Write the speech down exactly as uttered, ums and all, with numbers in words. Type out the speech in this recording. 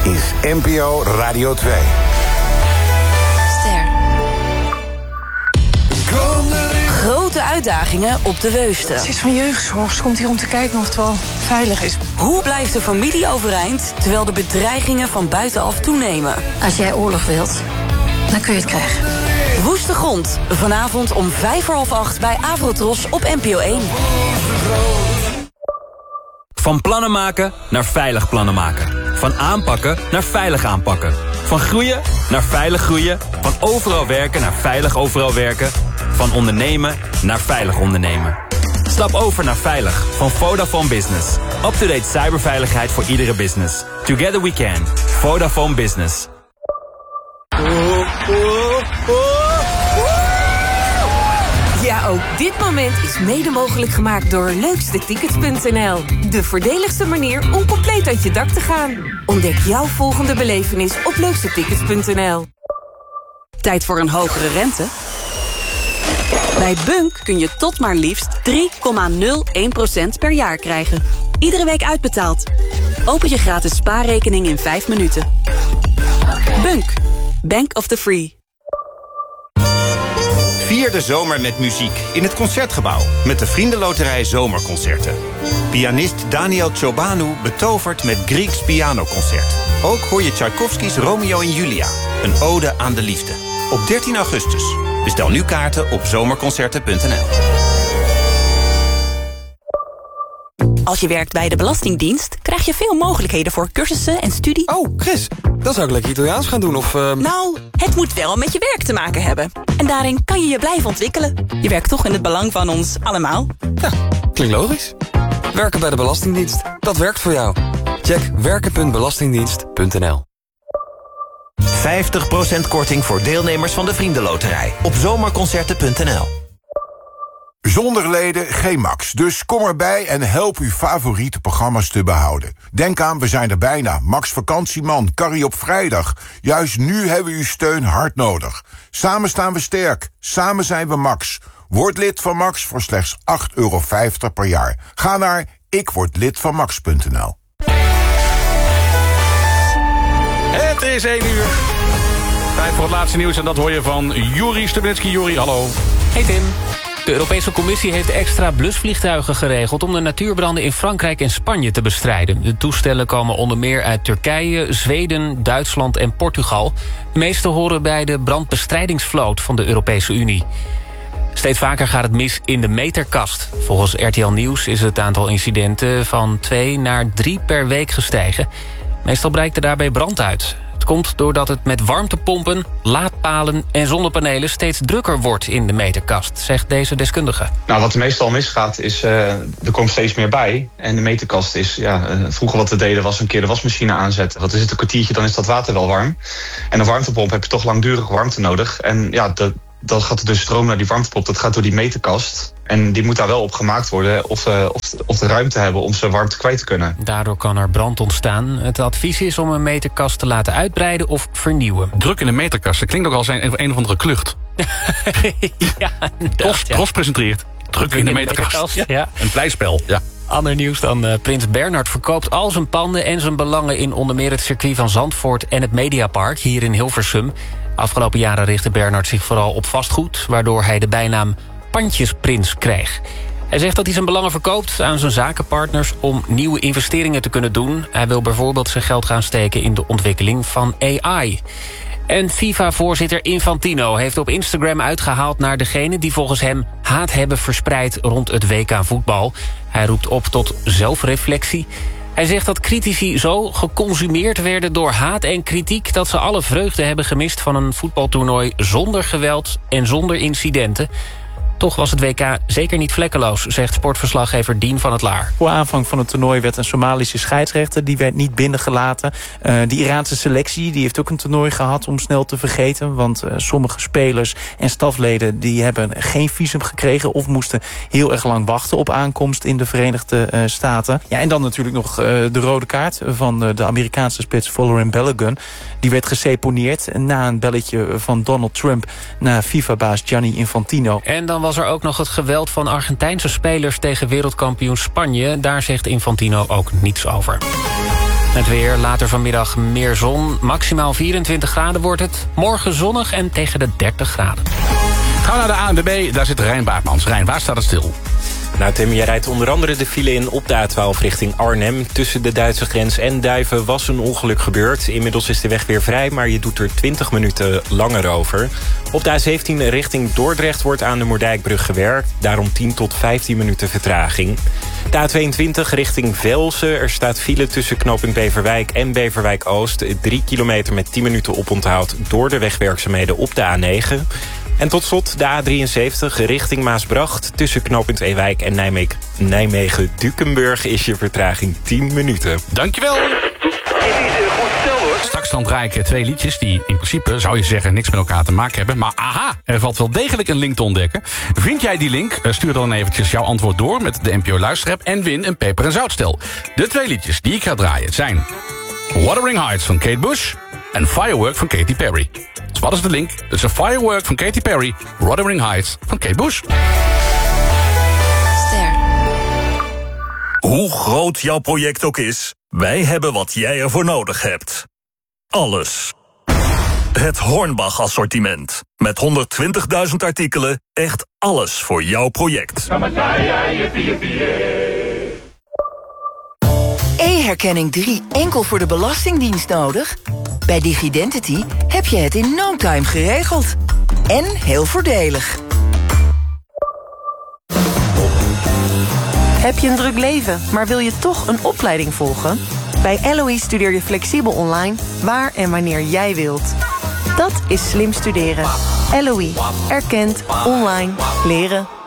is N P O Radio twee. Ster. Grote uitdagingen op de Weuste. Het is van jeugdzorg. Ze komt hier om te kijken of het wel veilig is. Hoe blijft de familie overeind terwijl de bedreigingen van buitenaf toenemen? Als jij oorlog wilt, dan kun je het krijgen. Woeste Grond, vanavond om vijf voor half acht bij Avrotros op N P O één. Van plannen maken naar veilig plannen maken. Van aanpakken naar veilig aanpakken. Van groeien naar veilig groeien. Van overal werken naar veilig overal werken. Van ondernemen naar veilig ondernemen. Stap over naar veilig van Vodafone Business. Up-to-date cyberveiligheid voor iedere business. Together we can. Vodafone Business. Ja, ook dit moment is mede mogelijk gemaakt door leukste tickets punt n l. De voordeligste manier om compleet uit je dak te gaan. Ontdek jouw volgende belevenis op leukste tickets punt n l. Tijd voor een hogere rente? Bij Bunk kun je tot maar liefst drie komma nul één procent per jaar krijgen. Iedere week uitbetaald. Open je gratis spaarrekening in vijf minuten. Bunk. Bank of the Free. Vier de zomer met muziek in het Concertgebouw met de Vriendenloterij Zomerconcerten. Pianist Daniel Ciobanu betovert met Grieks pianoconcert. Ook hoor je Tchaikovskys Romeo en Julia, een ode aan de liefde. Op dertien augustus. Bestel nu kaarten op zomerconcerten punt n l. Als je werkt bij de Belastingdienst, krijg je veel mogelijkheden voor cursussen en studie. Oh, Chris, dan zou ik lekker Italiaans gaan doen of... Uh... Nou, het moet wel met je werk te maken hebben. En daarin kan je je blijven ontwikkelen. Je werkt toch in het belang van ons allemaal. Ja, klinkt logisch. Werken bij de Belastingdienst, dat werkt voor jou. Check werken punt belastingdienst punt n l. vijftig procent korting voor deelnemers van de Vriendenloterij op zomerconcerten punt n l. Zonder leden geen Max, dus kom erbij en help uw favoriete programma's te behouden. Denk aan, we zijn er bijna. Max Vakantieman, Carrie op vrijdag. Juist nu hebben we uw steun hard nodig. Samen staan we sterk, samen zijn we Max. Word lid van Max voor slechts acht euro vijftig per jaar. Ga naar ikwordlidvanmax punt n l. Het is één uur. Tijd voor het laatste nieuws en dat hoor je van Juri Stubenitski. Juri, hallo. Hey Tim. De Europese Commissie heeft extra blusvliegtuigen geregeld om de natuurbranden in Frankrijk en Spanje te bestrijden. De toestellen komen onder meer uit Turkije, Zweden, Duitsland en Portugal. De meeste horen bij de brandbestrijdingsvloot van de Europese Unie. Steeds vaker gaat het mis in de meterkast. Volgens R T L Nieuws is het aantal incidenten van twee naar drie per week gestegen. Meestal breekt er daarbij brand uit. Het komt doordat het met warmtepompen, laadpalen en zonnepanelen steeds drukker wordt in de meterkast, zegt deze deskundige. Nou, wat er meestal misgaat is, uh, er komt steeds meer bij. En de meterkast is, ja, uh, vroeger wat we deden was een keer de wasmachine aanzetten. Wat is het, een kwartiertje, dan is dat water wel warm. En een warmtepomp heb je toch langdurig warmte nodig. En ja, de, dan gaat er dus stroom naar die warmtepomp, dat gaat door die meterkast. En die moet daar wel op gemaakt worden of, uh, of, of de ruimte hebben om zijn warmte kwijt te kunnen. Daardoor kan er brand ontstaan. Het advies is om een meterkast te laten uitbreiden of vernieuwen. Druk in de meterkast, dat klinkt ook al zijn een of andere klucht. Ja, Post, ja. Post presenteert. Druk in de meterkast. meterkast ja. Een pleispel, ja. Ander nieuws dan uh, Prins Bernhard verkoopt al zijn panden en zijn belangen in onder meer het circuit van Zandvoort en het Mediapark hier in Hilversum. Afgelopen jaren richtte Bernhard zich vooral op vastgoed, waardoor hij de bijnaam Pandjesprins kreeg. Hij zegt dat hij zijn belangen verkoopt aan zijn zakenpartners om nieuwe investeringen te kunnen doen. Hij wil bijvoorbeeld zijn geld gaan steken in de ontwikkeling van A I. En FIFA-voorzitter Infantino heeft op Instagram uitgehaald naar degenen die volgens hem haat hebben verspreid rond het W K voetbal. Hij roept op tot zelfreflectie. Hij zegt dat critici zo geconsumeerd werden door haat en kritiek dat ze alle vreugde hebben gemist van een voetbaltoernooi zonder geweld en zonder incidenten. Toch was het W K zeker niet vlekkeloos, zegt sportverslaggever Dien van het Laar. Voor aanvang van het toernooi werd een Somalische scheidsrechter, die werd niet binnengelaten. Uh, de Iraanse selectie die heeft ook een toernooi gehad om snel te vergeten. Want uh, sommige spelers en stafleden die hebben geen visum gekregen of moesten heel erg lang wachten op aankomst in de Verenigde uh, Staten. Ja, en dan natuurlijk nog uh, de rode kaart van uh, de Amerikaanse spits Folarin Balogun. Die werd geseponeerd na een belletje van Donald Trump naar FIFA-baas Gianni Infantino. En dan was er ook nog het geweld van Argentijnse spelers tegen wereldkampioen Spanje. Daar zegt Infantino ook niets over. Het weer, later vanmiddag meer zon. Maximaal vierentwintig graden wordt het. Morgen zonnig en tegen de dertig graden. Gaan we naar de A N W B, daar zit Rijn Baartmans. Rijn, waar staat het stil? Nou Tim, jij rijdt onder andere de file in op de A twaalf richting Arnhem. Tussen de Duitse grens en Duiven was een ongeluk gebeurd. Inmiddels is de weg weer vrij, maar je doet er twintig minuten langer over. Op de A zeventien richting Dordrecht wordt aan de Moerdijkbrug gewerkt. Daarom tien tot vijftien minuten vertraging. De A tweeëntwintig richting Velsen. Er staat file tussen knooppunt Beverwijk en Beverwijk-Oost. drie kilometer met tien minuten oponthoud door de wegwerkzaamheden op de A negen. En tot slot de A drieënzeventig richting Maasbracht. Tussen knooppunt Ewijk en Nijmegen, Nijmegen-Dukenburg is je vertraging tien minuten. Dankjewel. Straks dan draai ik twee liedjes die in principe, zou je zeggen, niks met elkaar te maken hebben. Maar aha, er valt wel degelijk een link te ontdekken. Vind jij die link? Stuur dan eventjes jouw antwoord door met de N P O Luisterapp en win een peper- en zoutstel. De twee liedjes die ik ga draaien zijn Wuthering Heights van Kate Bush en Firework van Katy Perry. Dus wat is de link? Het is een Firework van Katy Perry, Wuthering Heights van Kate Bush. Ster. Hoe groot jouw project ook is, wij hebben wat jij ervoor nodig hebt. Alles. Het Hornbach-assortiment. Met honderdtwintigduizend artikelen, echt alles voor jouw project. E-herkenning drie enkel voor de Belastingdienst nodig? Bij Digidentity heb je het in no time geregeld. En heel voordelig. Heb je een druk leven, maar wil je toch een opleiding volgen? Bij L O E studeer je flexibel online, waar en wanneer jij wilt. Dat is slim studeren. L O E. Erkend. Online. Leren.